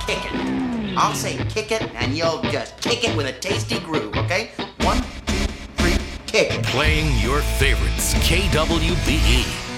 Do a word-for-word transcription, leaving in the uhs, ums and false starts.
kick it. I'll say kick it, and you'll just kick it with a tasty groove, okay? One, two, three, kick it. Playing your favorites, K W B E.